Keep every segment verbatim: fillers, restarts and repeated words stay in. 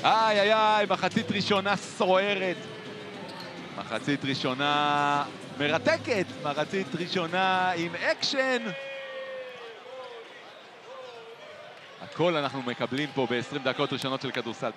איי איי איי, מחצית ראשונה סוערת. מחצית ראשונה מרתקת, מחצית ראשונה עם אקשן. הכל אנחנו מקבלים פה ב-עשרים דקות ראשונות של כדורסל.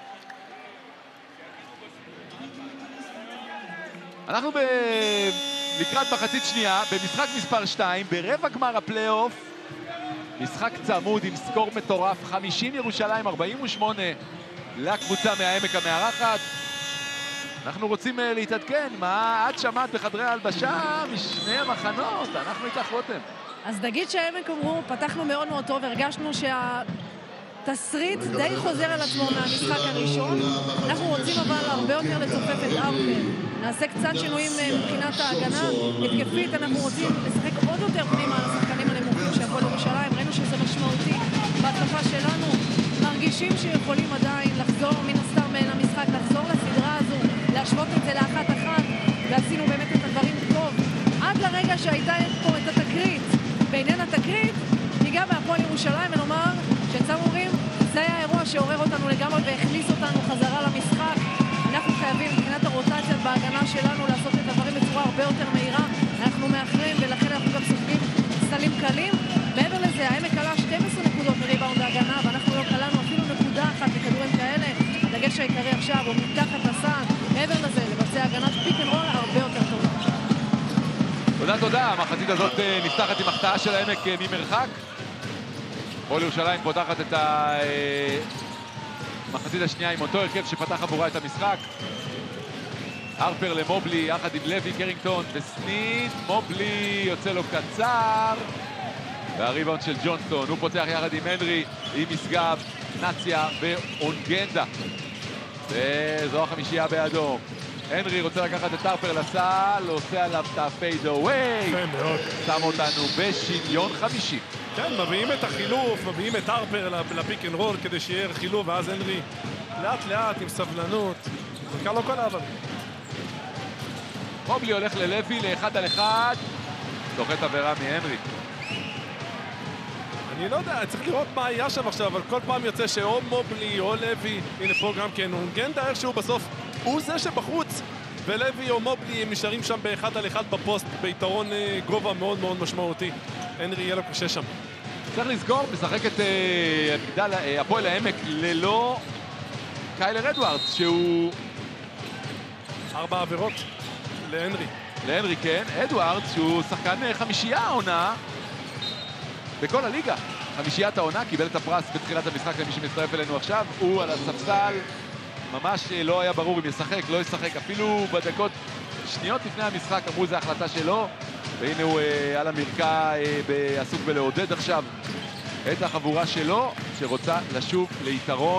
אנחנו ב... לקראת מחצית שנייה, במשחק מספר שתיים, ברבע גמר הפלייאוף. משחק צמוד עם סקור מטורף, חמישים ירושלים, ארבעים ושמונה לקבוצה מהעמק המארחת. אנחנו רוצים uh, להתעדכן, מה את שמעת בחדרי ההלבשה משני המחנות? אנחנו איתך רותם. אז נגיד שהעמק אמרו, פתחנו מאוד מאוד טוב, הרגשנו שהתסריט די חוזר על עצמו מהמשחק הראשון. אנחנו רוצים אבל הרבה יותר לצופף את ארפר. נעשה קצת שינויים מבחינת ההגנה. התקפית, אנחנו רוצים לשחק עוד יותר פנימה על השחקנים הנמוכים שהפועל ירושלים. ראינו שזה משמעותי בהתקפה שלנו. מרגישים שיכולים עדיין לחזור מן הסתם למשחק, לחזור לסדרה הזו, להשוות את זה לאחת אחת, ועשינו באמת את הדברים טוב. עד לרגע שהייתה פה את התקרית. בעניין התקרית, ניגע בהפועל ירושלים ונאמר שצם אומרים, זה היה האירוע שעורר אותנו לגמרי והכניס אותנו חזרה למשחק. אנחנו חייבים מבחינת הרוטציה בהגנה שלנו לעשות את הדברים בצורה הרבה יותר מהירה. אנחנו מאחרים ולכן אנחנו גם סופגים סלים קלים. מעבר לזה, העמק עלה שתים עשרה נקודות מריבאונד ההגנה, ואנחנו לא קלענו אפילו נקודה אחת לכדורים כאלה. הדגש העיקרי עכשיו הוא מתחת לסל. מעבר לזה, לבצע הגנת פיק אנד רול הרבה יותר טובה. תודה תודה, המחצית הזאת נפתחת עם החטאה של העמק ממרחק. הפועל ירושלים פותחת את המחצית השנייה עם אותו הרכב שפתח עבורה את המשחק. הרפר למובלי יחד עם לוי, קרינגטון וסנית. מובלי יוצא לו קצר. והריבאונד של ג'ונסון, הוא פותח יחד עם הנרי, עם משגב, נציה ואונגנדה. וזו החמישייה באדום. הנרי רוצה לקחת את הרפר לסל, עושה עליו את הפייד אווי. שם אותנו בשוויון חמישי. כן, מביאים את החילוף, מביאים את הרפר לפיק אנד רול כדי שיהיה חילוף, ואז הנרי לאט לאט עם סבלנות. זה לא כל העבר. מובלי הולך ללוי לאחד על אחד. סוחט עבירה מהנרי. אני לא יודע, צריך לראות מה היה שם עכשיו, אבל כל פעם יוצא שאו מובלי או לוי, הנה פה גם כן, אונגנדה איכשהו בסוף הוא זה שבחוץ, ולוי או מובלי הם נשארים שם באחד על אחד בפוסט, ביתרון גובה מאוד מאוד משמעותי. הנרי יהיה לו קשה שם. צריך לזכור, משחק את הפועל העמק ללא קיילר אדוארדס, שהוא... ארבע עבירות להנרי. להנרי, כן. אדוארדס, שהוא שחקן חמישייה העונה בכל הליגה. חמישיית העונה, קיבל את הפרס בתחילת המשחק למי שמצטרף אלינו עכשיו. הוא על הספסל, ממש לא היה ברור אם ישחק, לא ישחק. אפילו בדקות שניות לפני המשחק אמרו זה החלטה שלו. והנה הוא אה, על המרקע אה, עסוק בלעודד עכשיו את החבורה שלו, שרוצה לשוב ליתרון.